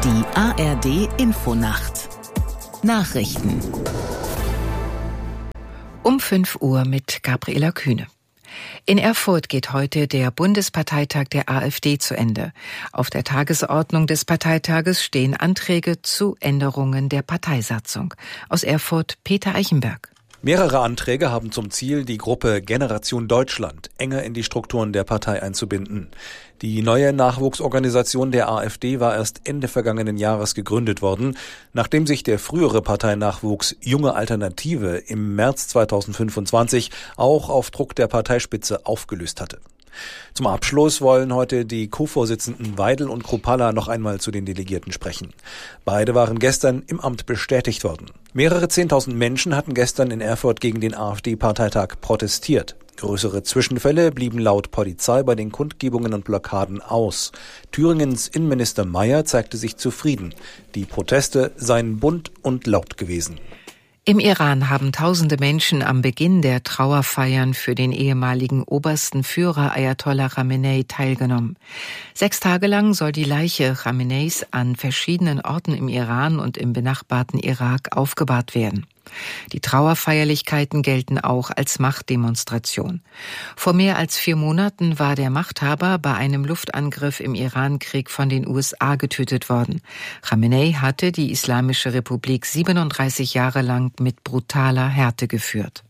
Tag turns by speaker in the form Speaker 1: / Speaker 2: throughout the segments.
Speaker 1: Die ARD-Infonacht. Nachrichten.
Speaker 2: Um 5 Uhr mit Gabriela Kühne. In Erfurt geht heute der Bundesparteitag der AfD zu Ende. Auf der Tagesordnung des Parteitages stehen Anträge zu Änderungen der Parteisatzung. Aus Erfurt Peter Eichenberg.
Speaker 3: Mehrere Anträge haben zum Ziel, die Gruppe Generation Deutschland enger in die Strukturen der Partei einzubinden. Die neue Nachwuchsorganisation der AfD war erst Ende vergangenen Jahres gegründet worden, nachdem sich der frühere Parteinachwuchs Junge Alternative im März 2025 auch auf Druck der Parteispitze aufgelöst hatte. Zum Abschluss wollen heute die Co-Vorsitzenden Weidel und Kruppalla noch einmal zu den Delegierten sprechen. Beide waren gestern im Amt bestätigt worden. Mehrere 10.000 Menschen hatten gestern in Erfurt gegen den AfD-Parteitag protestiert. Größere Zwischenfälle blieben laut Polizei bei den Kundgebungen und Blockaden aus. Thüringens Innenminister Mayer zeigte sich zufrieden. Die Proteste seien bunt und laut gewesen.
Speaker 2: Im Iran haben tausende Menschen am Beginn der Trauerfeiern für den ehemaligen obersten Führer Ayatollah Khamenei teilgenommen. 6 Tage lang soll die Leiche Khameneis an verschiedenen Orten im Iran und im benachbarten Irak aufgebahrt werden. Die Trauerfeierlichkeiten gelten auch als Machtdemonstration. Vor mehr als 4 Monaten war der Machthaber bei einem Luftangriff im Irankrieg von den USA getötet worden. Khamenei hatte die Islamische Republik 37 Jahre lang mit brutaler Härte geführt.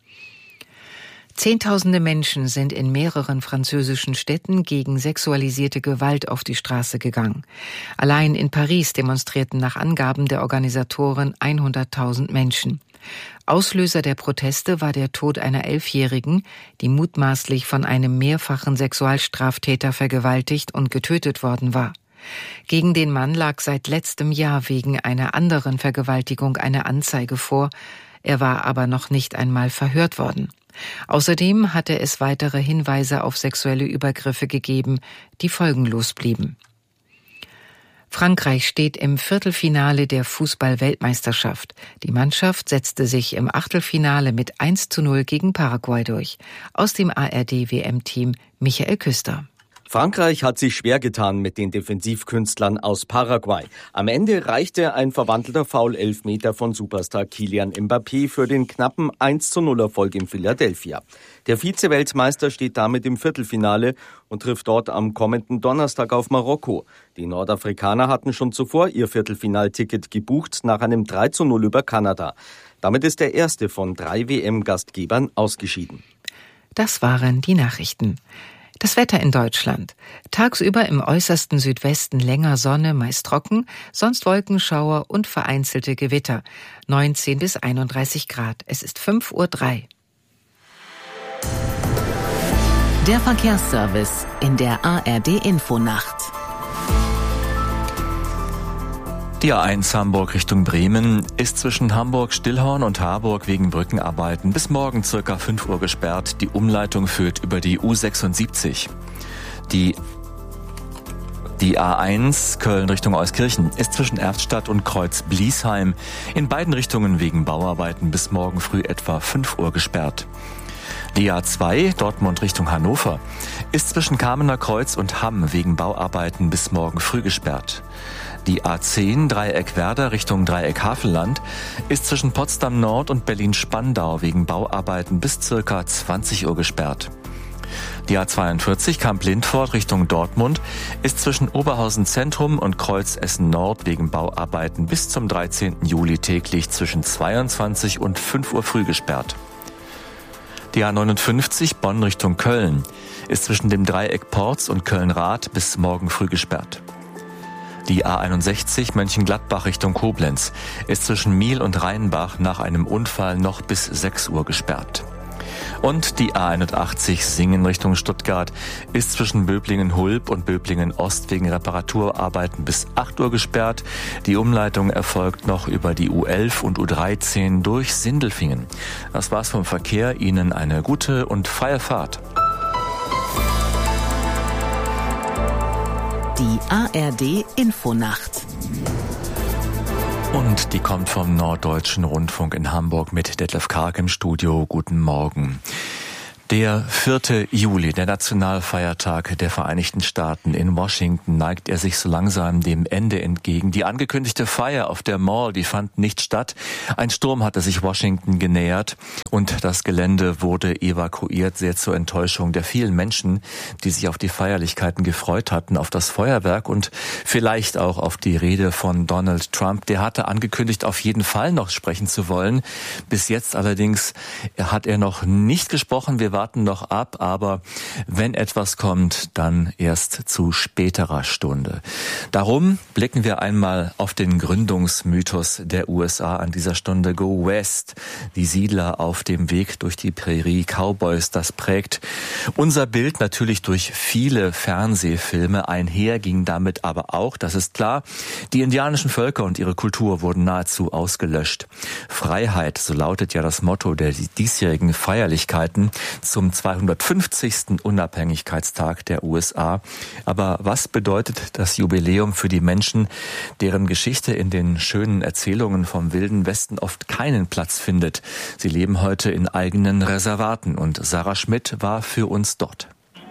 Speaker 2: Zehntausende Menschen sind in mehreren französischen Städten gegen sexualisierte Gewalt auf die Straße gegangen. Allein in Paris demonstrierten nach Angaben der Organisatoren 100.000 Menschen. Auslöser der Proteste war der Tod einer 11-Jährigen, die mutmaßlich von einem mehrfachen Sexualstraftäter vergewaltigt und getötet worden war. Gegen den Mann lag seit letztem Jahr wegen einer anderen Vergewaltigung eine Anzeige vor. Er war aber noch nicht einmal verhört worden. Außerdem hatte es weitere Hinweise auf sexuelle Übergriffe gegeben, die folgenlos blieben. Frankreich steht im Viertelfinale der Fußball-Weltmeisterschaft. Die Mannschaft setzte sich im Achtelfinale mit 1:0 gegen Paraguay durch. Aus dem ARD-WM-Team Michael Küster.
Speaker 4: Frankreich hat sich schwer getan mit den Defensivkünstlern aus Paraguay. Am Ende reichte ein verwandelter Foul-Elfmeter von Superstar Kylian Mbappé für den knappen 1:0-Erfolg in Philadelphia. Der Vize-Weltmeister steht damit im Viertelfinale und trifft dort am kommenden Donnerstag auf Marokko. Die Nordafrikaner hatten schon zuvor ihr Viertelfinalticket gebucht nach einem 3:0 über Kanada. Damit ist der erste von 3 WM-Gastgebern ausgeschieden.
Speaker 2: Das waren die Nachrichten. Das Wetter in Deutschland. Tagsüber im äußersten Südwesten länger Sonne, meist trocken, sonst Wolkenschauer und vereinzelte Gewitter. 19 bis 31 Grad. Es ist 5:03 Uhr.
Speaker 1: Der Verkehrsservice in der ARD-Infonacht.
Speaker 5: Die A1 Hamburg Richtung Bremen ist zwischen Hamburg-Stillhorn und Harburg wegen Brückenarbeiten bis morgen ca. 5 Uhr gesperrt. Die Umleitung führt über die U76. Die A1 Köln Richtung Euskirchen ist zwischen Erftstadt und Kreuz-Bliesheim in beiden Richtungen wegen Bauarbeiten bis morgen früh etwa 5 Uhr gesperrt. Die A2 Dortmund Richtung Hannover ist zwischen Kamener Kreuz und Hamm wegen Bauarbeiten bis morgen früh gesperrt. Die A10 Dreieck Werder Richtung Dreieck Havelland ist zwischen Potsdam Nord und Berlin-Spandau wegen Bauarbeiten bis ca. 20 Uhr gesperrt. Die A42 Kamp-Lindfort Richtung Dortmund ist zwischen Oberhausen Zentrum und Kreuz Essen Nord wegen Bauarbeiten bis zum 13. Juli täglich zwischen 22 und 5 Uhr früh gesperrt. Die A59 Bonn Richtung Köln ist zwischen dem Dreieck Porz und Köln-Rath bis morgen früh gesperrt. Die A61 Mönchengladbach Richtung Koblenz ist zwischen Miel und Rheinbach nach einem Unfall noch bis 6 Uhr gesperrt. Und die A81 Singen Richtung Stuttgart ist zwischen Böblingen-Hulb und Böblingen-Ost wegen Reparaturarbeiten bis 8 Uhr gesperrt. Die Umleitung erfolgt noch über die U11 und U13 durch Sindelfingen. Das war's vom Verkehr. Ihnen eine gute und freie Fahrt.
Speaker 1: Die ARD-Infonacht.
Speaker 5: Und die kommt vom Norddeutschen Rundfunk in Hamburg mit Detlef Karg im Studio. Guten Morgen. Der 4. Juli, der Nationalfeiertag der Vereinigten Staaten. In Washington neigt er sich so langsam dem Ende entgegen. Die angekündigte Feier auf der Mall, die fand nicht statt. Ein Sturm hatte sich Washington genähert und das Gelände wurde evakuiert, sehr zur Enttäuschung der vielen Menschen, die sich auf die Feierlichkeiten gefreut hatten, auf das Feuerwerk und vielleicht auch auf die Rede von Donald Trump. Der hatte angekündigt, auf jeden Fall noch sprechen zu wollen. Bis jetzt allerdings hat er noch nicht gesprochen. Wir warten noch ab, aber wenn etwas kommt, dann erst zu späterer Stunde. Darum blicken wir einmal auf den Gründungsmythos der USA an dieser Stunde. Go West, die Siedler auf dem Weg durch die Prärie, Cowboys, das prägt unser Bild natürlich durch viele Fernsehfilme. Einher ging damit aber auch, das ist klar, die indianischen Völker und ihre Kultur wurden nahezu ausgelöscht. Freiheit, so lautet ja das Motto der diesjährigen Feierlichkeiten zum 250. Unabhängigkeitstag der USA. Aber was bedeutet das Jubiläum für die Menschen, deren Geschichte in den schönen Erzählungen vom Wilden Westen oft keinen Platz findet? Sie leben heute in eigenen Reservaten und Sarah Schmidt war für uns dort.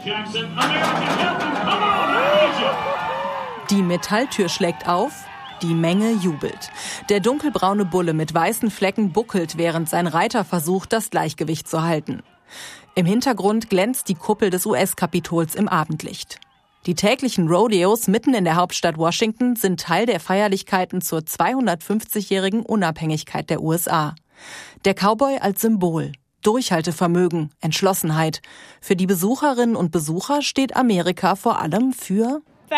Speaker 6: Die Metalltür schlägt auf. Die Menge jubelt. Der dunkelbraune Bulle mit weißen Flecken buckelt, während sein Reiter versucht, das Gleichgewicht zu halten. Im Hintergrund glänzt die Kuppel des US-Kapitols im Abendlicht. Die täglichen Rodeos mitten in der Hauptstadt Washington sind Teil der Feierlichkeiten zur 250-jährigen Unabhängigkeit der USA. Der Cowboy als Symbol, Durchhaltevermögen, Entschlossenheit. Für die Besucherinnen und Besucher steht Amerika vor allem für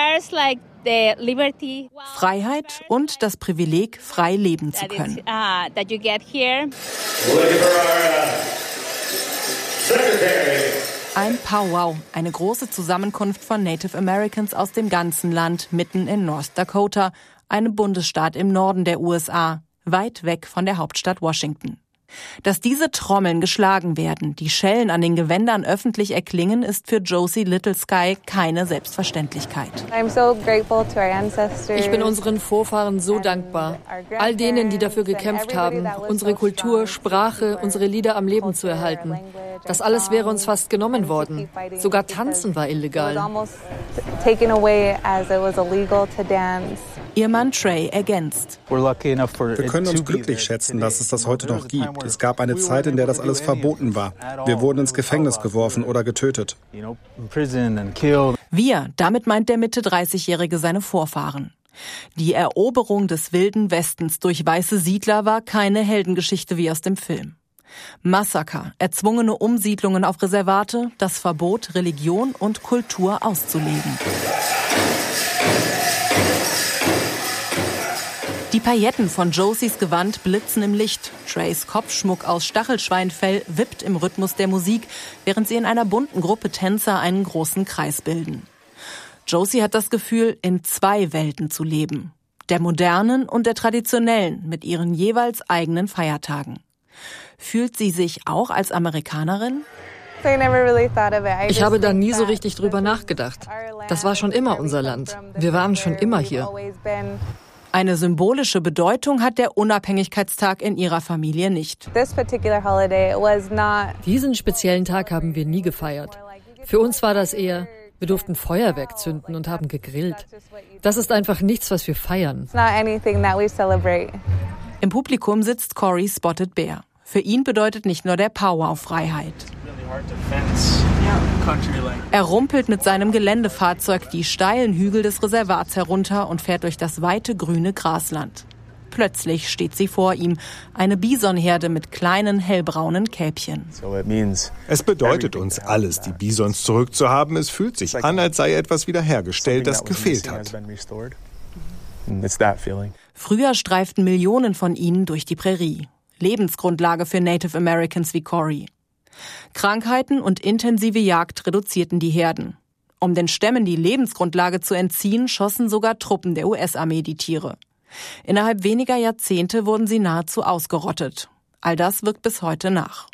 Speaker 6: Freiheit und das Privileg, frei leben zu können. Ein Powwow, eine große Zusammenkunft von Native Americans aus dem ganzen Land, mitten in North Dakota, einem Bundesstaat im Norden der USA, weit weg von der Hauptstadt Washington. Dass diese Trommeln geschlagen werden, die Schellen an den Gewändern öffentlich erklingen, ist für Josie Little Sky keine Selbstverständlichkeit.
Speaker 7: Ich bin unseren Vorfahren so dankbar. All denen, die dafür gekämpft haben, unsere Kultur, Sprache, unsere Lieder am Leben zu erhalten. Das alles wäre uns fast genommen worden. Sogar Tanzen war illegal.
Speaker 6: Ihr Mann Trey ergänzt.
Speaker 8: Wir können uns glücklich schätzen, dass es das heute noch gibt. Es gab eine Zeit, in der das alles verboten war. Wir wurden ins Gefängnis geworfen oder getötet.
Speaker 6: Wir, damit meint der Mitte-30-Jährige seine Vorfahren. Die Eroberung des Wilden Westens durch weiße Siedler war keine Heldengeschichte wie aus dem Film. Massaker, erzwungene Umsiedlungen auf Reservate, das Verbot, Religion und Kultur auszuleben. Die Pailletten von Josies Gewand blitzen im Licht. Treys Kopfschmuck aus Stachelschweinfell wippt im Rhythmus der Musik, während sie in einer bunten Gruppe Tänzer einen großen Kreis bilden. Josie hat das Gefühl, in zwei Welten zu leben. Der modernen und der traditionellen, mit ihren jeweils eigenen Feiertagen. Fühlt sie sich auch als Amerikanerin?
Speaker 7: Ich habe da nie so richtig drüber nachgedacht. Das war schon immer unser Land. Wir waren schon immer hier.
Speaker 6: Eine symbolische Bedeutung hat der Unabhängigkeitstag in ihrer Familie nicht.
Speaker 7: Diesen speziellen Tag haben wir nie gefeiert. Für uns war das eher, wir durften Feuerwerk zünden und haben gegrillt. Das ist einfach nichts, was wir feiern.
Speaker 6: Im Publikum sitzt Corey Spotted Bear. Für ihn bedeutet nicht nur der Powwow Freiheit. Er rumpelt mit seinem Geländefahrzeug die steilen Hügel des Reservats herunter und fährt durch das weite grüne Grasland. Plötzlich steht sie vor ihm, eine Bisonherde mit kleinen hellbraunen Kälbchen.
Speaker 9: Es bedeutet uns alles, die Bisons zurückzuhaben. Es fühlt sich an, als sei etwas wiederhergestellt, das gefehlt hat.
Speaker 6: Früher streiften Millionen von ihnen durch die Prärie. Lebensgrundlage für Native Americans wie Corey. Krankheiten und intensive Jagd reduzierten die Herden. Um den Stämmen die Lebensgrundlage zu entziehen, schossen sogar Truppen der US-Armee die Tiere. Innerhalb weniger Jahrzehnte wurden sie nahezu ausgerottet. All das wirkt bis heute nach.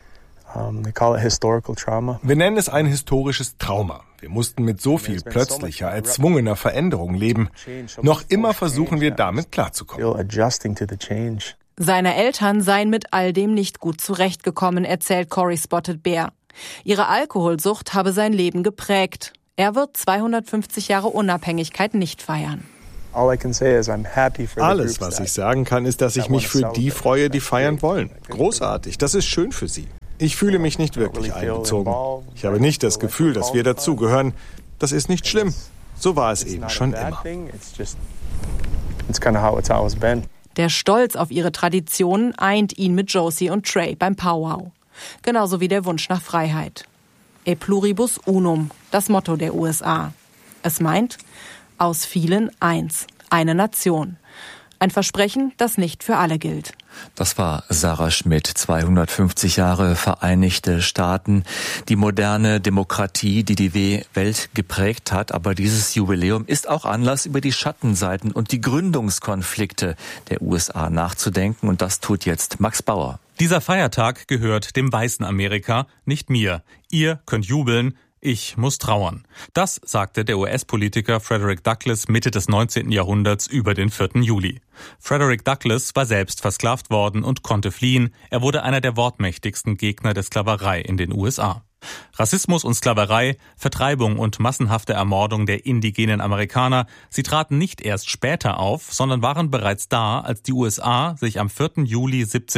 Speaker 9: Wir nennen es ein historisches Trauma. Wir mussten mit so viel plötzlicher, erzwungener Veränderung leben. Noch immer versuchen wir damit klarzukommen.
Speaker 6: Seine Eltern seien mit all dem nicht gut zurechtgekommen, erzählt Corey Spotted Bear. Ihre Alkoholsucht habe sein Leben geprägt. Er wird 250 Jahre Unabhängigkeit nicht feiern.
Speaker 9: Alles, was ich sagen kann, ist, dass ich mich für die freue, die feiern wollen. Großartig, das ist schön für sie. Ich fühle mich nicht wirklich einbezogen. Ich habe nicht das Gefühl, dass wir dazugehören. Das ist nicht schlimm. So war es eben schon immer.
Speaker 6: Der Stolz auf ihre Traditionen eint ihn mit Josie und Trey beim Powwow. Genauso wie der Wunsch nach Freiheit. E pluribus unum, das Motto der USA. Es meint, aus vielen eins, eine Nation. Ein Versprechen, das nicht für alle gilt.
Speaker 5: Das war Sarah Schmidt, 250 Jahre Vereinigte Staaten, die moderne Demokratie, die die Welt geprägt hat. Aber dieses Jubiläum ist auch Anlass, über die Schattenseiten und die Gründungskonflikte der USA nachzudenken. Und das tut jetzt Max Bauer.
Speaker 10: Dieser Feiertag gehört dem weißen Amerika, nicht mir. Ihr könnt jubeln. Ich muss trauern. Das sagte der US-Politiker Frederick Douglass Mitte des 19. Jahrhunderts über den 4. Juli. Frederick Douglass war selbst versklavt worden und konnte fliehen. Er wurde einer der wortmächtigsten Gegner der Sklaverei in den USA. Rassismus und Sklaverei, Vertreibung und massenhafte Ermordung der indigenen Amerikaner, sie traten nicht erst später auf, sondern waren bereits da, als die USA sich am 4. Juli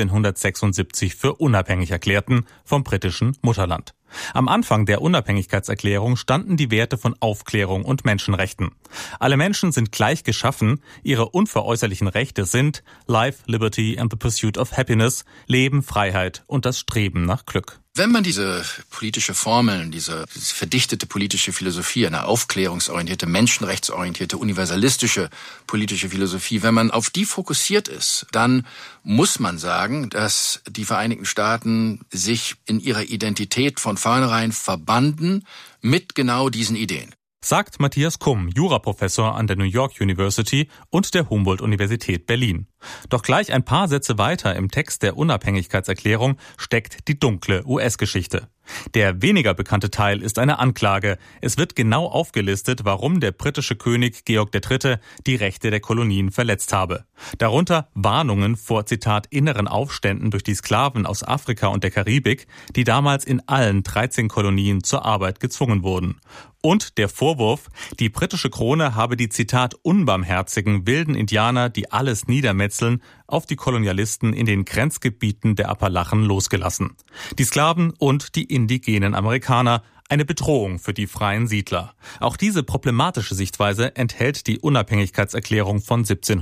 Speaker 10: 1776 für unabhängig erklärten vom britischen Mutterland. Am Anfang der Unabhängigkeitserklärung standen die Werte von Aufklärung und Menschenrechten. Alle Menschen sind gleich geschaffen, ihre unveräußerlichen Rechte sind Life, Liberty and the Pursuit of Happiness, Leben, Freiheit und das Streben nach Glück.
Speaker 11: Wenn man diese politische Formeln, diese verdichtete politische Philosophie, eine aufklärungsorientierte, menschenrechtsorientierte, universalistische politische Philosophie, wenn man auf die fokussiert ist, dann muss man sagen, dass die Vereinigten Staaten sich in ihrer Identität von vornherein verbanden mit genau diesen Ideen.
Speaker 10: Sagt Matthias Kumm, Juraprofessor an der New York University und der Humboldt-Universität Berlin. Doch gleich ein paar Sätze weiter im Text der Unabhängigkeitserklärung steckt die dunkle US-Geschichte. Der weniger bekannte Teil ist eine Anklage. Es wird genau aufgelistet, warum der britische König Georg III. Die Rechte der Kolonien verletzt habe. Darunter Warnungen vor, Zitat, inneren Aufständen durch die Sklaven aus Afrika und der Karibik, die damals in allen 13 Kolonien zur Arbeit gezwungen wurden. Und der Vorwurf, die britische Krone habe die, Zitat, unbarmherzigen wilden Indianer, die alles niedermetzeln, auf die Kolonialisten in den Grenzgebieten der Appalachen losgelassen. Die Sklaven und die indigenen Amerikaner, eine Bedrohung für die freien Siedler. Auch diese problematische Sichtweise enthält die Unabhängigkeitserklärung von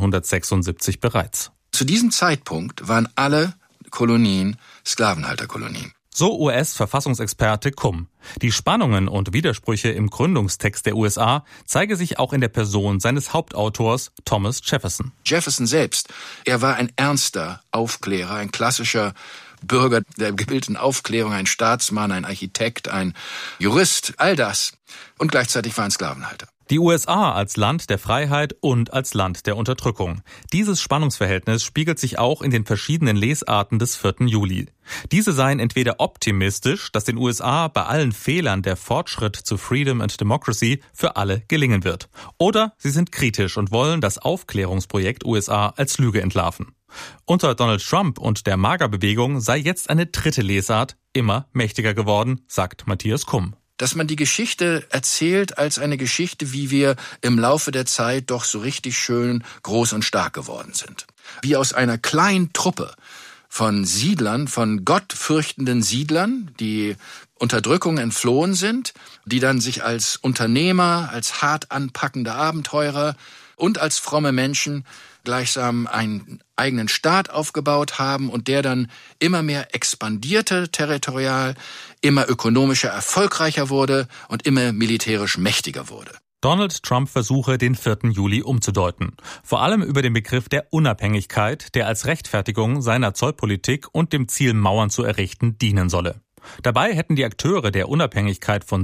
Speaker 10: 1776 bereits.
Speaker 11: Zu diesem Zeitpunkt waren alle Kolonien Sklavenhalterkolonien.
Speaker 10: So US-Verfassungsexperte Kumm. Die Spannungen und Widersprüche im Gründungstext der USA zeige sich auch in der Person seines Hauptautors Thomas Jefferson.
Speaker 11: Jefferson selbst, er war ein ernster Aufklärer, ein klassischer Bürger der gebildeten Aufklärung, ein Staatsmann, ein Architekt, ein Jurist, all das. Und gleichzeitig war ein Sklavenhalter.
Speaker 10: Die USA als Land der Freiheit und als Land der Unterdrückung. Dieses Spannungsverhältnis spiegelt sich auch in den verschiedenen Lesarten des 4. Juli. Diese seien entweder optimistisch, dass den USA bei allen Fehlern der Fortschritt zu Freedom and Democracy für alle gelingen wird. Oder sie sind kritisch und wollen das Aufklärungsprojekt USA als Lüge entlarven. Unter Donald Trump und der MAGA-Bewegung sei jetzt eine dritte Lesart immer mächtiger geworden, sagt Matthias Kumm.
Speaker 11: Dass man die Geschichte erzählt als eine Geschichte, wie wir im Laufe der Zeit doch so richtig schön groß und stark geworden sind. Wie aus einer kleinen Truppe von Siedlern, von gottfürchtenden Siedlern, die Unterdrückung entflohen sind, die dann sich als Unternehmer, als hart anpackende Abenteurer und als fromme Menschen gleichsam einen eigenen Staat aufgebaut haben und der dann immer mehr expandierte territorial, immer ökonomischer erfolgreicher wurde und immer militärisch mächtiger wurde.
Speaker 10: Donald Trump versuche, den 4. Juli umzudeuten. Vor allem über den Begriff der Unabhängigkeit, der als Rechtfertigung seiner Zollpolitik und dem Ziel, Mauern zu errichten, dienen solle. Dabei hätten die Akteure der Unabhängigkeit von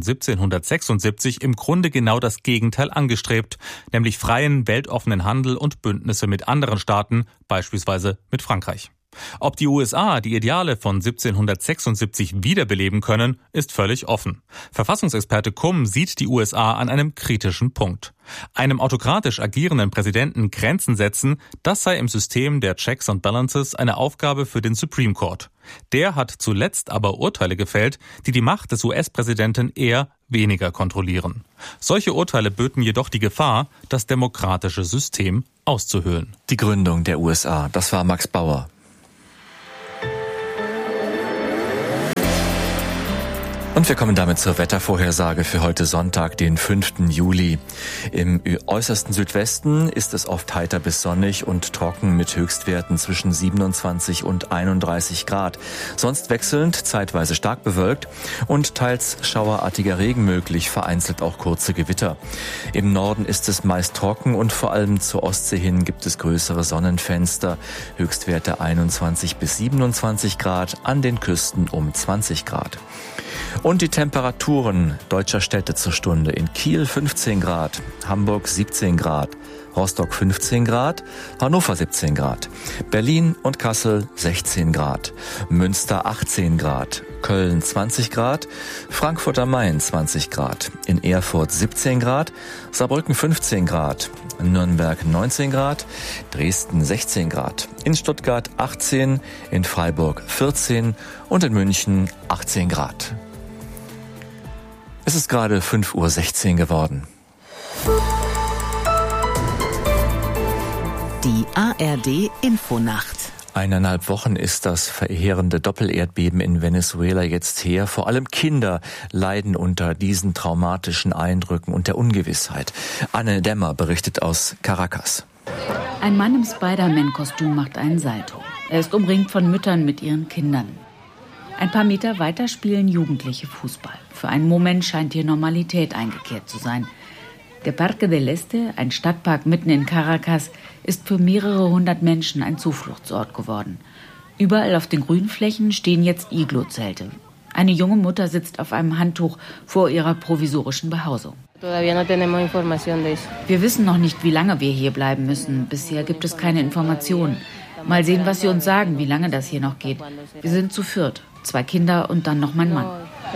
Speaker 10: 1776 im Grunde genau das Gegenteil angestrebt, nämlich freien, weltoffenen Handel und Bündnisse mit anderen Staaten, beispielsweise mit Frankreich. Ob die USA die Ideale von 1776 wiederbeleben können, ist völlig offen. Verfassungsexperte Kumm sieht die USA an einem kritischen Punkt. Einem autokratisch agierenden Präsidenten Grenzen setzen, das sei im System der Checks and Balances eine Aufgabe für den Supreme Court. Der hat zuletzt aber Urteile gefällt, die die Macht des US-Präsidenten eher weniger kontrollieren. Solche Urteile böten jedoch die Gefahr, das demokratische System auszuhöhlen.
Speaker 5: Die Gründung der USA, das war Max Bauer. Und wir kommen damit zur Wettervorhersage für heute Sonntag, den 5. Juli. Im äußersten Südwesten ist es oft heiter bis sonnig und trocken mit Höchstwerten zwischen 27 und 31 Grad. Sonst wechselnd, zeitweise stark bewölkt und teils schauerartiger Regen möglich, vereinzelt auch kurze Gewitter. Im Norden ist es meist trocken und vor allem zur Ostsee hin gibt es größere Sonnenfenster. Höchstwerte 21 bis 27 Grad, an den Küsten um 20 Grad. Und die Temperaturen deutscher Städte zur Stunde: in Kiel 15 Grad, Hamburg 17 Grad, Rostock 15 Grad, Hannover 17 Grad, Berlin und Kassel 16 Grad, Münster 18 Grad, Köln 20 Grad, Frankfurt am Main 20 Grad, in Erfurt 17 Grad, Saarbrücken 15 Grad, Nürnberg 19 Grad, Dresden 16 Grad, in Stuttgart 18, in Freiburg 14 und in München 18 Grad. Es ist gerade 5:16 Uhr geworden.
Speaker 1: Die ARD Infonacht.
Speaker 5: 1,5 Wochen ist das verheerende Doppelerdbeben in Venezuela jetzt her. Vor allem Kinder leiden unter diesen traumatischen Eindrücken und der Ungewissheit. Anne Dämmer berichtet aus Caracas.
Speaker 12: Ein Mann im Spider-Man-Kostüm macht einen Salto. Er ist umringt von Müttern mit ihren Kindern. Ein paar Meter weiter spielen Jugendliche Fußball. Für einen Moment scheint hier Normalität eingekehrt zu sein. Der Parque del Este, ein Stadtpark mitten in Caracas, ist für mehrere hundert Menschen ein Zufluchtsort geworden. Überall auf den Grünflächen stehen jetzt Iglo-Zelte. Eine junge Mutter sitzt auf einem Handtuch vor ihrer provisorischen Behausung. Wir wissen noch nicht, wie lange wir hier bleiben müssen. Bisher gibt es keine Informationen. Mal sehen, was sie uns sagen, wie lange das hier noch geht. Wir sind zu viert, 2 Kinder und dann noch mein Mann.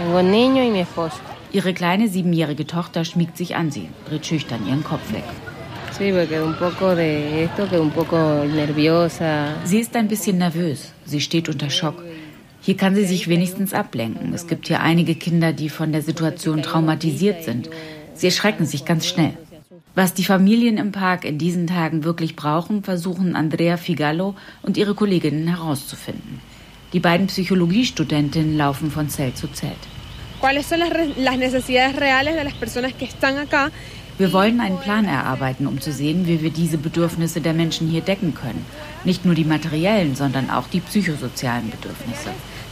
Speaker 12: Ihre kleine 7-jährige Tochter schmiegt sich an sie, dreht schüchtern ihren Kopf weg. Sie ist ein bisschen nervös. Sie steht unter Schock. Hier kann sie sich wenigstens ablenken. Es gibt hier einige Kinder, die von der Situation traumatisiert sind. Sie erschrecken sich ganz schnell. Was die Familien im Park in diesen Tagen wirklich brauchen, versuchen Andrea Figallo und ihre Kolleginnen herauszufinden. Die beiden Psychologiestudentinnen laufen von Zelt zu Zelt. Wir wollen einen Plan erarbeiten, um zu sehen, wie wir diese Bedürfnisse der Menschen hier decken können. Nicht nur die materiellen, sondern auch die psychosozialen Bedürfnisse.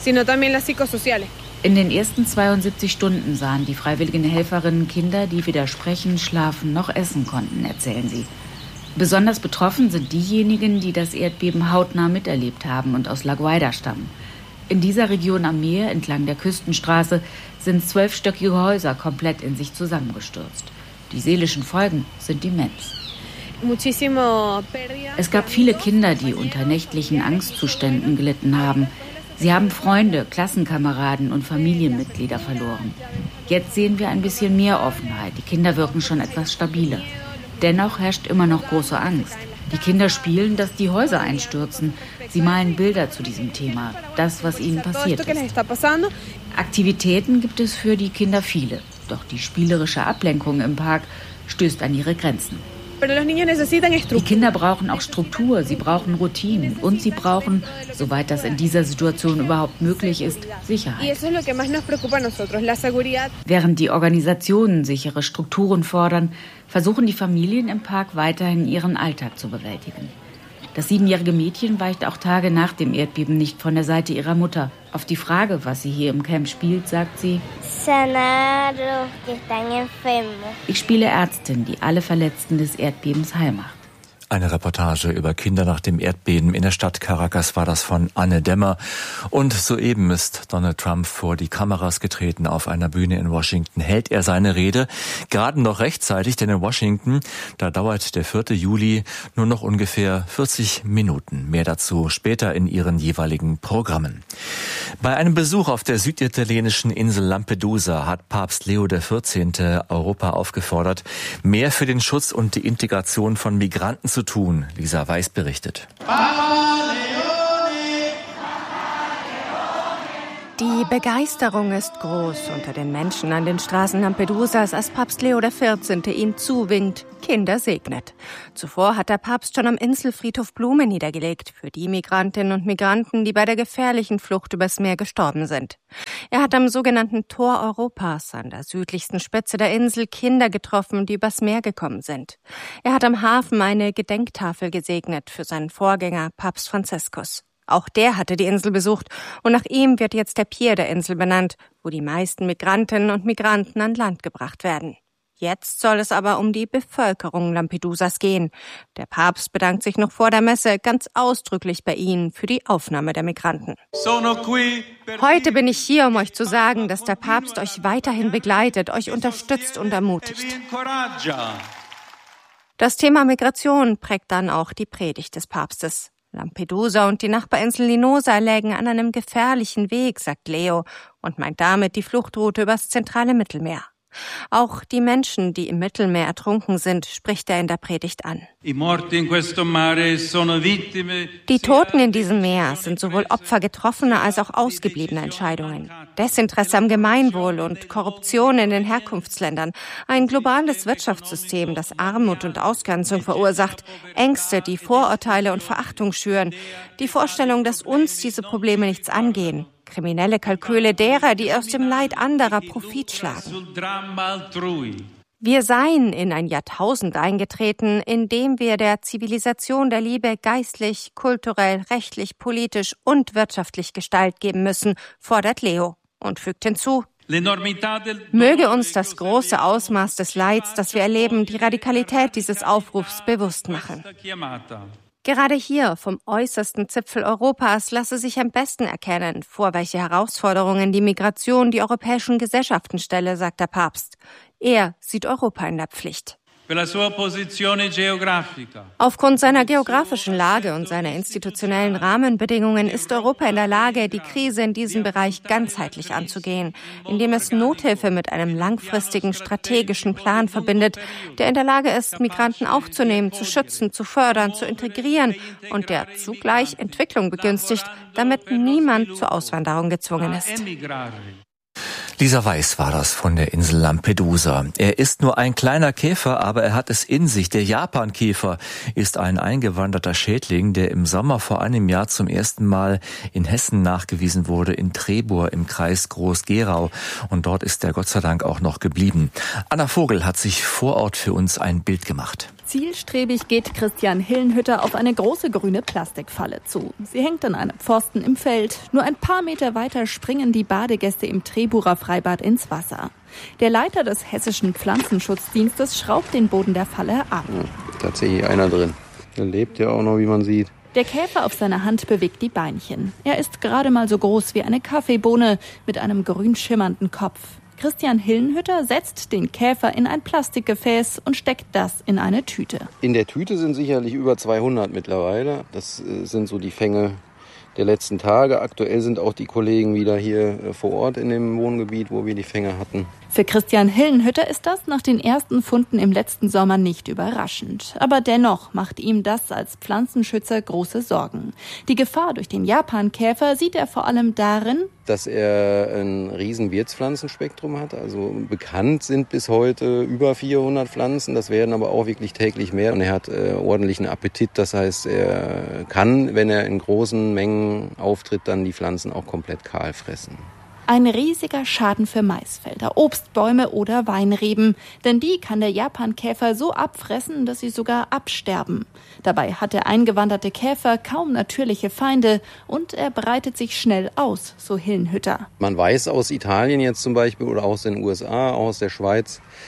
Speaker 12: In den ersten 72 Stunden sahen die freiwilligen Helferinnen Kinder, die weder sprechen, schlafen noch essen konnten, erzählen sie. Besonders betroffen sind diejenigen, die das Erdbeben hautnah miterlebt haben und aus La Guaira stammen. In dieser Region am Meer, entlang der Küstenstraße, sind 12-stöckige Häuser komplett in sich zusammengestürzt. Die seelischen Folgen sind immens. Es gab viele Kinder, die unter nächtlichen Angstzuständen gelitten haben. Sie haben Freunde, Klassenkameraden und Familienmitglieder verloren. Jetzt sehen wir ein bisschen mehr Offenheit. Die Kinder wirken schon etwas stabiler. Dennoch herrscht immer noch große Angst. Die Kinder spielen, dass die Häuser einstürzen. Sie malen Bilder zu diesem Thema, das, was ihnen passiert ist. Aktivitäten gibt es für die Kinder viele. Doch die spielerische Ablenkung im Park stößt an ihre Grenzen. Die Kinder brauchen auch Struktur, sie brauchen Routinen und sie brauchen, soweit das in dieser Situation überhaupt möglich ist, Sicherheit. Während die Organisationen sichere Strukturen fordern, versuchen die Familien im Park weiterhin ihren Alltag zu bewältigen. Das 7-jährige Mädchen weicht auch Tage nach dem Erdbeben nicht von der Seite ihrer Mutter. Auf die Frage, was sie hier im Camp spielt, sagt sie: Ich spiele Ärztin, die alle Verletzten des Erdbebens heilmacht.
Speaker 5: Eine Reportage über Kinder nach dem Erdbeben in der Stadt Caracas war das von Anne Dämmer. Und soeben ist Donald Trump vor die Kameras getreten auf einer Bühne in Washington. Hält er seine Rede gerade noch rechtzeitig, denn in Washington, da dauert der 4. Juli nur noch ungefähr 40 Minuten. Mehr dazu später in Ihren jeweiligen Programmen. Bei einem Besuch auf der süditalienischen Insel Lampedusa hat Papst Leo XIV. Europa aufgefordert, mehr für den Schutz und die Integration von Migranten zu tun. Lisa Weiß berichtet.
Speaker 13: Die Begeisterung ist groß unter den Menschen an den Straßen Lampedusas, als Papst Leo XIV. Ihnen zuwinkt, Kinder segnet. Zuvor hat der Papst schon am Inselfriedhof Blumen niedergelegt für die Migrantinnen und Migranten, die bei der gefährlichen Flucht übers Meer gestorben sind. Er hat am sogenannten Tor Europas an der südlichsten Spitze der Insel Kinder getroffen, die übers Meer gekommen sind. Er hat am Hafen eine Gedenktafel gesegnet für seinen Vorgänger Papst Franziskus. Auch der hatte die Insel besucht und nach ihm wird jetzt der Pier der Insel benannt, wo die meisten Migrantinnen und Migranten an Land gebracht werden. Jetzt soll es aber um die Bevölkerung Lampedusas gehen. Der Papst bedankt sich noch vor der Messe ganz ausdrücklich bei ihnen für die Aufnahme der Migranten. Heute bin ich hier, um euch zu sagen, dass der Papst euch weiterhin begleitet, euch unterstützt und ermutigt. Das Thema Migration prägt dann auch die Predigt des Papstes. Lampedusa und die Nachbarinsel Linosa lägen an einem gefährlichen Weg, sagt Leo, und meint damit die Fluchtroute übers zentrale Mittelmeer. Auch die Menschen, die im Mittelmeer ertrunken sind, spricht er in der Predigt an. Die Toten in diesem Meer sind sowohl Opfer getroffener als auch ausgebliebener Entscheidungen. Desinteresse am Gemeinwohl und Korruption in den Herkunftsländern, ein globales Wirtschaftssystem, das Armut und Ausgrenzung verursacht, Ängste, die Vorurteile und Verachtung schüren, die Vorstellung, dass uns diese Probleme nichts angehen. Kriminelle Kalküle derer, die aus dem Leid anderer Profit schlagen. Wir seien in ein Jahrtausend eingetreten, in dem wir der Zivilisation der Liebe geistlich, kulturell, rechtlich, politisch und wirtschaftlich Gestalt geben müssen, fordert Leo und fügt hinzu: Möge uns das große Ausmaß des Leids, das wir erleben, die Radikalität dieses Aufrufs bewusst machen. Gerade hier, vom äußersten Zipfel Europas, lasse sich am besten erkennen, vor welche Herausforderungen die Migration die europäischen Gesellschaften stelle, sagt der Papst. Er sieht Europa in der Pflicht. Aufgrund seiner geografischen Lage und seiner institutionellen Rahmenbedingungen ist Europa in der Lage, die Krise in diesem Bereich ganzheitlich anzugehen, indem es Nothilfe mit einem langfristigen strategischen Plan verbindet, der in der Lage ist, Migranten aufzunehmen, zu schützen, zu fördern, zu integrieren und der zugleich Entwicklung begünstigt, damit niemand zur Auswanderung gezwungen ist.
Speaker 5: Lisa Weiß war das von der Insel Lampedusa. Er ist nur ein kleiner Käfer, aber er hat es in sich. Der Japankäfer ist ein eingewanderter Schädling, der im Sommer vor einem Jahr zum ersten Mal in Hessen nachgewiesen wurde, in Trebur im Kreis Groß-Gerau. Und dort ist er Gott sei Dank auch noch geblieben. Anna Vogel hat sich vor Ort für uns ein Bild gemacht.
Speaker 14: Zielstrebig geht Christian Hillenhütter auf eine große grüne Plastikfalle zu. Sie hängt an einem Pfosten im Feld. Nur ein paar Meter weiter springen die Badegäste im Treburer Freibad ins Wasser. Der Leiter des hessischen Pflanzenschutzdienstes schraubt den Boden der Falle ab.
Speaker 15: Ja, tatsächlich einer drin. Der lebt ja auch noch, wie man sieht.
Speaker 14: Der Käfer auf seiner Hand bewegt die Beinchen. Er ist gerade mal so groß wie eine Kaffeebohne mit einem grün schimmernden Kopf. Christian Hillenhütter setzt den Käfer in ein Plastikgefäß und steckt das in eine Tüte.
Speaker 15: In der Tüte sind sicherlich über 200 mittlerweile. Das sind so die Fänge der letzten Tage. Aktuell sind auch die Kollegen wieder hier vor Ort in dem Wohngebiet, wo wir die Fänge hatten.
Speaker 14: Für Christian Hillenhütter ist das nach den ersten Funden im letzten Sommer nicht überraschend. Aber dennoch macht ihm das als Pflanzenschützer große Sorgen. Die Gefahr durch den Japankäfer sieht er vor allem darin,
Speaker 15: dass er ein riesen Wirtspflanzenspektrum hat. Also bekannt sind bis heute über 400 Pflanzen. Das werden aber auch wirklich täglich mehr. Und er hat ordentlichen Appetit. Das heißt, er kann, wenn er in großen Mengen auftritt, dann die Pflanzen auch komplett kahl fressen.
Speaker 14: Ein riesiger Schaden für Maisfelder, Obstbäume oder Weinreben. Denn die kann der Japankäfer so abfressen, dass sie sogar absterben. Dabei hat der eingewanderte Käfer kaum natürliche Feinde und er breitet sich schnell aus, so Hillenhütter.
Speaker 15: Man weiß aus Italien jetzt zum Beispiel oder aus den USA, aus der Schweiz,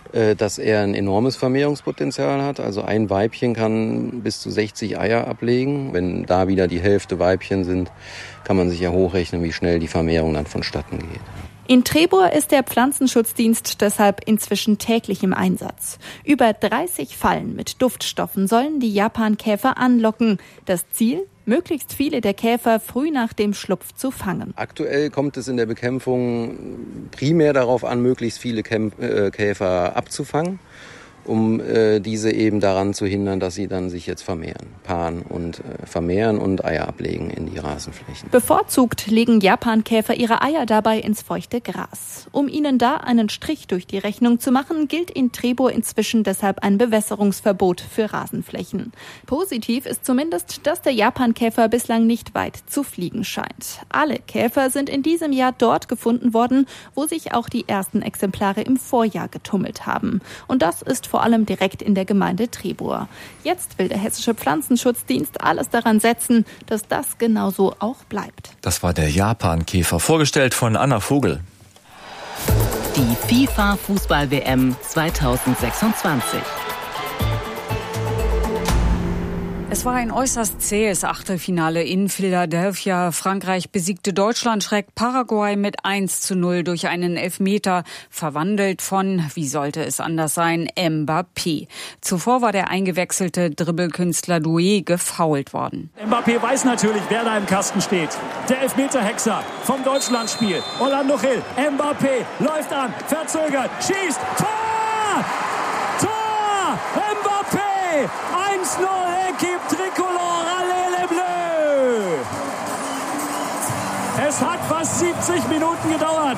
Speaker 15: dass er ein enormes Vermehrungspotenzial hat. Also ein Weibchen kann bis zu 60 Eier ablegen. Wenn da wieder die Hälfte Weibchen sind, kann man sich ja hochrechnen, wie schnell die Vermehrung dann vonstatten geht.
Speaker 14: In Trebur ist der Pflanzenschutzdienst deshalb inzwischen täglich im Einsatz. Über 30 Fallen mit Duftstoffen sollen die Japankäfer anlocken. Das Ziel? Möglichst viele der Käfer früh nach dem Schlupf zu fangen.
Speaker 15: Aktuell kommt es in der Bekämpfung primär darauf an, möglichst viele Käfer abzufangen, um diese eben daran zu hindern, dass sie dann sich jetzt vermehren, paaren und vermehren und Eier ablegen in die Rasenflächen.
Speaker 14: Bevorzugt legen Japankäfer ihre Eier dabei ins feuchte Gras. Um ihnen da einen Strich durch die Rechnung zu machen, gilt in Trebur inzwischen deshalb ein Bewässerungsverbot für Rasenflächen. Positiv ist zumindest, dass der Japankäfer bislang nicht weit zu fliegen scheint. Alle Käfer sind in diesem Jahr dort gefunden worden, wo sich auch die ersten Exemplare im Vorjahr getummelt haben. Und das ist vor allem direkt in der Gemeinde Trebur. Jetzt will der Hessische Pflanzenschutzdienst alles daran setzen, dass das genauso auch bleibt.
Speaker 5: Das war der Japankäfer, vorgestellt von Anna Vogel.
Speaker 1: Die FIFA-Fußball-WM 2026.
Speaker 16: Es war ein äußerst zähes Achtelfinale in Philadelphia. Frankreich besiegte Deutschland, schreckt Paraguay mit 1:0 durch einen Elfmeter, verwandelt von, wie sollte es anders sein, Mbappé. Zuvor war der eingewechselte Dribbelkünstler Doué gefoult worden.
Speaker 17: Mbappé weiß natürlich, wer da im Kasten steht. Der Elfmeter-Hexer vom Deutschlandspiel. Orlando Gil, Mbappé läuft an, verzögert, schießt, Tor! Tor! Mbappé! 1:0, Équipe Tricolore, allez les Bleus! Es hat fast 70 Minuten gedauert.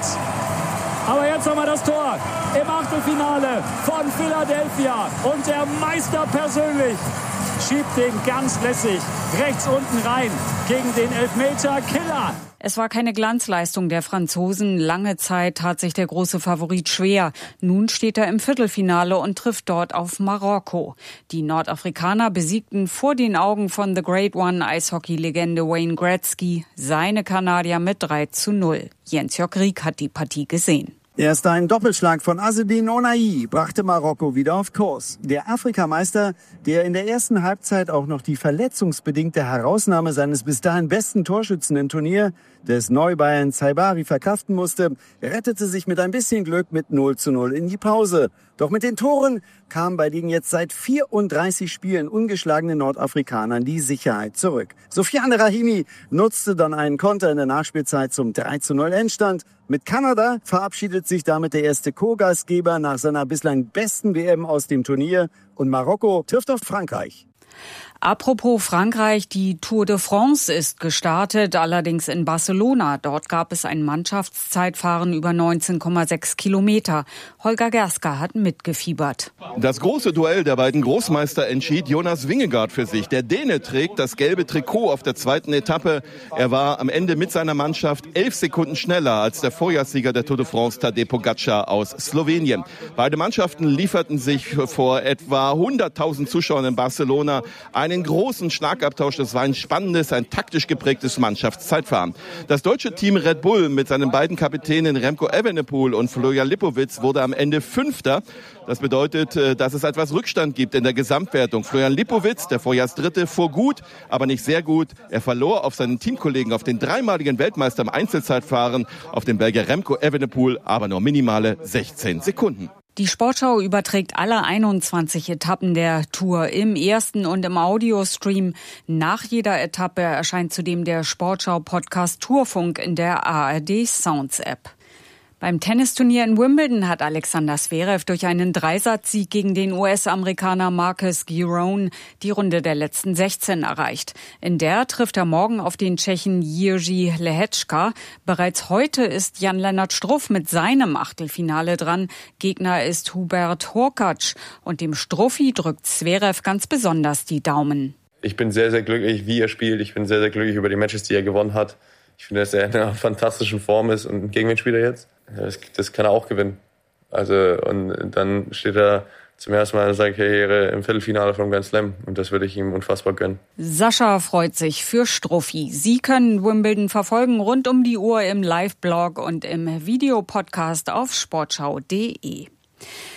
Speaker 17: Aber jetzt haben wir das Tor im Achtelfinale von Philadelphia. Und der Meister persönlich schiebt den ganz lässig rechts unten rein gegen den Elfmeter-Killer.
Speaker 16: Es war keine Glanzleistung der Franzosen. Lange Zeit tat sich der große Favorit schwer. Nun steht er im Viertelfinale und trifft dort auf Marokko. Die Nordafrikaner besiegten vor den Augen von The Great One Eishockey-Legende Wayne Gretzky seine Kanadier mit 3:0. Jens-Jörg Rieck hat die Partie gesehen.
Speaker 18: Erst ein Doppelschlag von Azzedine Ounahi brachte Marokko wieder auf Kurs. Der Afrikameister, der in der ersten Halbzeit auch noch die verletzungsbedingte Herausnahme seines bis dahin besten Torschützen im Turnier, des Neubayern Saibari, verkraften musste, rettete sich mit ein bisschen Glück mit 0:0 in die Pause. Doch mit den Toren kam bei den jetzt seit 34 Spielen ungeschlagenen Nordafrikanern die Sicherheit zurück. Sofiane Rahimi nutzte dann einen Konter in der Nachspielzeit zum 3:0 Endstand. Mit Kanada verabschiedet sich damit der erste Co-Gastgeber nach seiner bislang besten WM aus dem Turnier. Und Marokko trifft auf Frankreich.
Speaker 16: Apropos Frankreich, die Tour de France ist gestartet, allerdings in Barcelona. Dort gab es ein Mannschaftszeitfahren über 19,6 Kilometer. Holger Gerska hat mitgefiebert.
Speaker 19: Das große Duell der beiden Großmeister entschied Jonas Vingegaard für sich. Der Däne trägt das gelbe Trikot auf der zweiten Etappe. Er war am Ende mit seiner Mannschaft 11 Sekunden schneller als der Vorjahrssieger der Tour de France, Tadej Pogačar aus Slowenien. Beide Mannschaften lieferten sich vor etwa 100.000 Zuschauern in Barcelona einen großen Schlagabtausch. Das war ein spannendes, ein taktisch geprägtes Mannschaftszeitfahren. Das deutsche Team Red Bull mit seinen beiden Kapitänen Remco Evenepoel und Florian Lipowitz wurde am Ende Fünfter. Das bedeutet, dass es etwas Rückstand gibt in der Gesamtwertung. Florian Lipowitz, der Vorjahrsdritte, fuhr gut, aber nicht sehr gut. Er verlor auf seinen Teamkollegen, auf den dreimaligen Weltmeister im Einzelzeitfahren, auf den Belgier Remco Evenepoel, aber nur minimale 16 Sekunden.
Speaker 16: Die Sportschau überträgt alle 21 Etappen der Tour im ersten und im Audiostream. Nach jeder Etappe erscheint zudem der Sportschau-Podcast Tourfunk in der ARD Sounds App. Beim Tennisturnier in Wimbledon hat Alexander Zverev durch einen Dreisatzsieg gegen den US-Amerikaner Marcus Giron die Runde der letzten 16 erreicht. In der trifft er morgen auf den Tschechen Jiří Lehečka. Bereits heute ist Jan-Lennart Struff mit seinem Achtelfinale dran. Gegner ist Hubert Hurkacz. Und dem Struffi drückt Zverev ganz besonders die Daumen.
Speaker 20: Ich bin sehr, sehr glücklich, wie er spielt. Ich bin sehr, sehr glücklich über die Matches, die er gewonnen hat. Ich finde, dass er in einer fantastischen Form ist. Und gegen wen spielt er jetzt? Das kann er auch gewinnen. Also, und dann steht er zum ersten Mal in seiner Karriere im Viertelfinale vom Grand Slam. Und das würde ich ihm unfassbar gönnen.
Speaker 16: Sascha freut sich für Struffi. Sie können Wimbledon verfolgen rund um die Uhr im Live-Blog und im Videopodcast auf sportschau.de.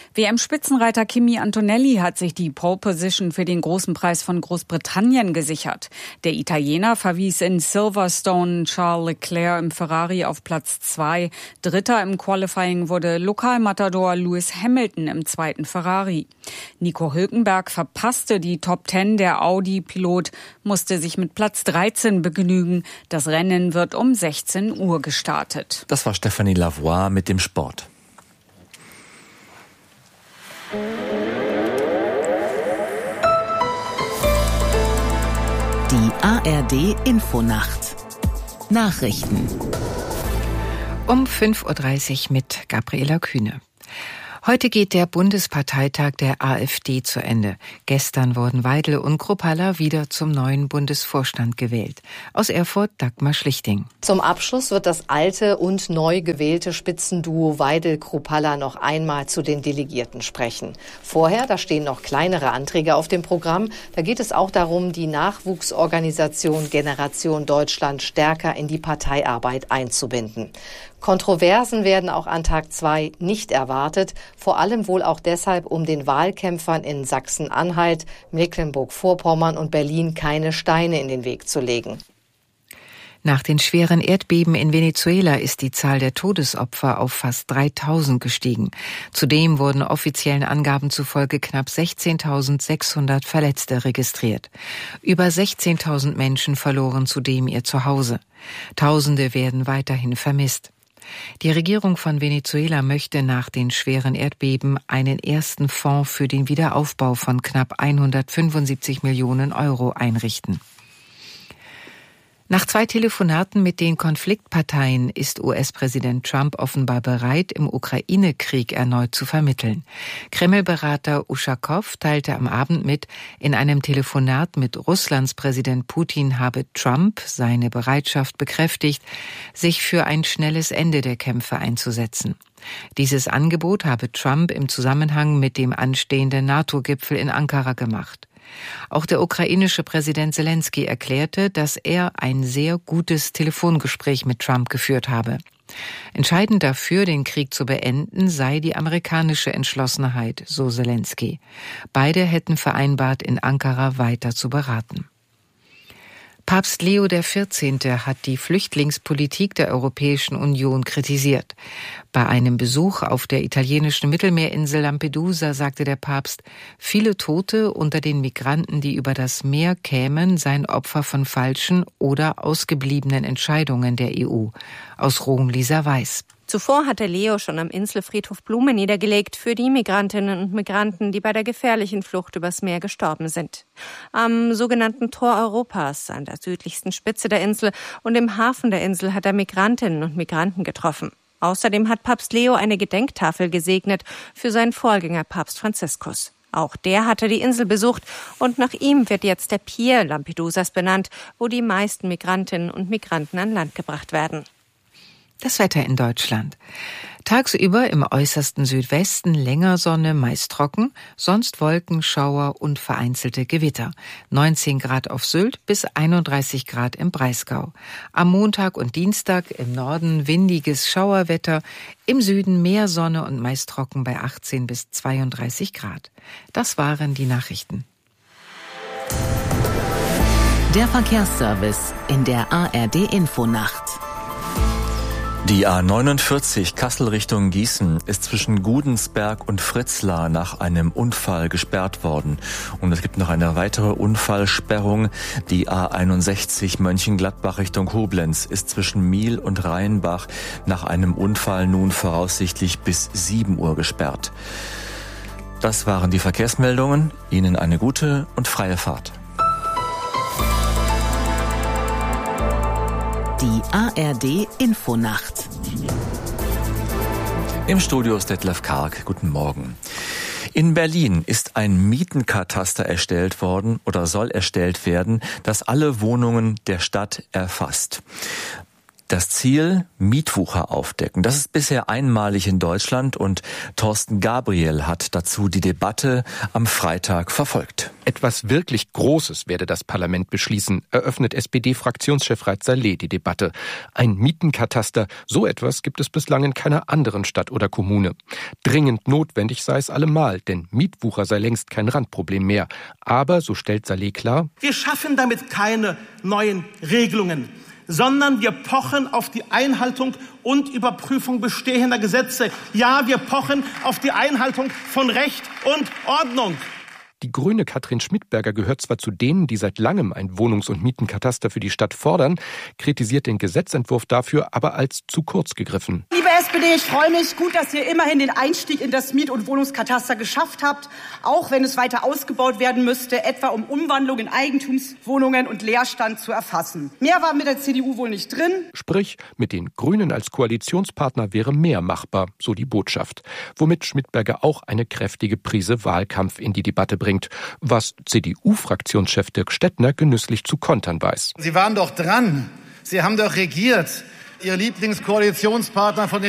Speaker 16: WM-Spitzenreiter Kimi Antonelli hat sich die Pole Position für den großen Preis von Großbritannien gesichert. Der Italiener verwies in Silverstone Charles Leclerc im Ferrari auf Platz 2. Dritter im Qualifying wurde Lokalmatador Lewis Hamilton im zweiten Ferrari. Nico Hülkenberg verpasste die Top 10. Der Audi-Pilot musste sich mit Platz 13 begnügen. Das Rennen wird um 16 Uhr gestartet.
Speaker 5: Das war Stephanie Lavoie mit dem Sport.
Speaker 1: Die ARD Infonacht. Nachrichten.
Speaker 2: Um 5.30 Uhr mit Gabriela Kühne. Heute geht der Bundesparteitag der AfD zu Ende. Gestern wurden Weidel und Kruppalla wieder zum neuen Bundesvorstand gewählt. Aus Erfurt Dagmar Schlichting.
Speaker 21: Zum Abschluss wird das alte und neu gewählte Spitzenduo Weidel-Kruppalla noch einmal zu den Delegierten sprechen. Vorher, da stehen noch kleinere Anträge auf dem Programm. Da geht es auch darum, die Nachwuchsorganisation Generation Deutschland stärker in die Parteiarbeit einzubinden. Kontroversen werden auch an Tag 2 nicht erwartet, vor allem wohl auch deshalb, um den Wahlkämpfern in Sachsen-Anhalt, Mecklenburg-Vorpommern und Berlin keine Steine in den Weg zu legen.
Speaker 2: Nach den schweren Erdbeben in Venezuela ist die Zahl der Todesopfer auf fast 3.000 gestiegen. Zudem wurden offiziellen Angaben zufolge knapp 16.600 Verletzte registriert. Über 16.000 Menschen verloren zudem ihr Zuhause. Tausende werden weiterhin vermisst. Die Regierung von Venezuela möchte nach den schweren Erdbeben einen ersten Fonds für den Wiederaufbau von knapp 175 Millionen Euro einrichten. Nach 2 Telefonaten mit den Konfliktparteien ist US-Präsident Trump offenbar bereit, im Ukraine-Krieg erneut zu vermitteln. Kreml-Berater Uschakow teilte am Abend mit, in einem Telefonat mit Russlands Präsident Putin habe Trump seine Bereitschaft bekräftigt, sich für ein schnelles Ende der Kämpfe einzusetzen. Dieses Angebot habe Trump im Zusammenhang mit dem anstehenden NATO-Gipfel in Ankara gemacht. Auch der ukrainische Präsident Selenskyj erklärte, dass er ein sehr gutes Telefongespräch mit Trump geführt habe. Entscheidend dafür, den Krieg zu beenden, sei die amerikanische Entschlossenheit, so Selenskyj. Beide hätten vereinbart, in Ankara weiter zu beraten. Papst Leo XIV. Hat die Flüchtlingspolitik der Europäischen Union kritisiert. Bei einem Besuch auf der italienischen Mittelmeerinsel Lampedusa sagte der Papst, viele Tote unter den Migranten, die über das Meer kämen, seien Opfer von falschen oder ausgebliebenen Entscheidungen der EU. Aus Rom Lisa Weiß.
Speaker 13: Zuvor hatte Leo schon am Inselfriedhof Blumen niedergelegt für die Migrantinnen und Migranten, die bei der gefährlichen Flucht übers Meer gestorben sind. Am sogenannten Tor Europas, an der südlichsten Spitze der Insel und im Hafen der Insel, hat er Migrantinnen und Migranten getroffen. Außerdem hat Papst Leo eine Gedenktafel gesegnet für seinen Vorgänger Papst Franziskus. Auch der hatte die Insel besucht und nach ihm wird jetzt der Pier Lampedusas benannt, wo die meisten Migrantinnen und Migranten an Land gebracht werden.
Speaker 2: Das Wetter in Deutschland. Tagsüber im äußersten Südwesten länger Sonne, meist trocken, sonst Wolken, Schauer und vereinzelte Gewitter. 19 Grad auf Sylt bis 31 Grad im Breisgau. Am Montag und Dienstag im Norden windiges Schauerwetter, im Süden mehr Sonne und meist trocken bei 18 bis 32 Grad. Das waren die Nachrichten.
Speaker 1: Der Verkehrsservice in der ARD Infonacht.
Speaker 5: Die A49 Kassel Richtung Gießen ist zwischen Gudensberg und Fritzlar nach einem Unfall gesperrt worden. Und es gibt noch eine weitere Unfallsperrung. Die A61 Mönchengladbach Richtung Koblenz ist zwischen Miel und Rheinbach nach einem Unfall nun voraussichtlich bis 7 Uhr gesperrt. Das waren die Verkehrsmeldungen. Ihnen eine gute und freie Fahrt.
Speaker 1: Die ARD Infonacht.
Speaker 5: Im Studio ist Detlef Karg. Guten Morgen. In Berlin ist ein Mietenkataster erstellt worden oder soll erstellt werden, das alle Wohnungen der Stadt erfasst. Das Ziel, Mietwucher aufdecken. Das ist bisher einmalig in Deutschland und Thorsten Gabriel hat dazu die Debatte am Freitag verfolgt.
Speaker 3: Etwas wirklich Großes werde das Parlament beschließen, eröffnet SPD-Fraktionschef Raed Saleh die Debatte. Ein Mietenkataster, so etwas gibt es bislang in keiner anderen Stadt oder Kommune. Dringend notwendig sei es allemal, denn Mietwucher sei längst kein Randproblem mehr. Aber, so stellt Saleh klar,
Speaker 22: wir schaffen damit keine neuen Regelungen, sondern wir pochen auf die Einhaltung und Überprüfung bestehender Gesetze. Ja, wir pochen auf die Einhaltung von Recht und Ordnung.
Speaker 3: Die Grüne Katrin Schmidberger gehört zwar zu denen, die seit langem ein Wohnungs- und Mietenkataster für die Stadt fordern, kritisiert den Gesetzentwurf dafür aber als zu kurz gegriffen.
Speaker 23: Liebe SPD, ich freue mich gut, dass ihr immerhin den Einstieg in das Miet- und Wohnungskataster geschafft habt, auch wenn es weiter ausgebaut werden müsste, etwa um Umwandlung in Eigentumswohnungen und Leerstand zu erfassen. Mehr war mit der CDU wohl nicht drin.
Speaker 3: Sprich, mit den Grünen als Koalitionspartner wäre mehr machbar, so die Botschaft. Womit Schmidberger auch eine kräftige Prise Wahlkampf in die Debatte bringt, was CDU-Fraktionschef Dirk Stettner genüsslich zu kontern weiß.
Speaker 24: Sie waren doch dran. Sie haben doch regiert. Ihr Lieblingskoalitionspartner von den